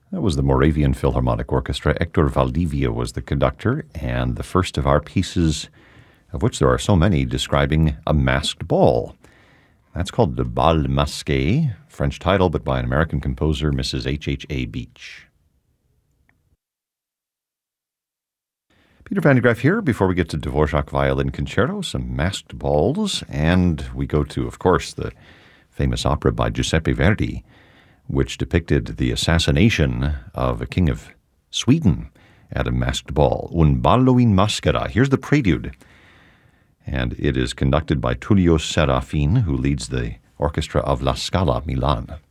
That was the Moravian Philharmonic Orchestra. Hector Valdivia was the conductor, and the first of our pieces, of which there are so many, describing a masked ball. That's called Le Bal Masqué, French title, but by an American composer, Mrs. H.H.A. Beach. Peter Van de Graaff here. Before we get to Dvorak Violin Concerto, some masked balls, and we go to, of course, the famous opera by Giuseppe Verdi, which depicted the assassination of a king of Sweden at a masked ball. Un ballo in maschera. Here's the prelude. And it is conducted by Tullio Serafin, who leads the orchestra of La Scala Milan.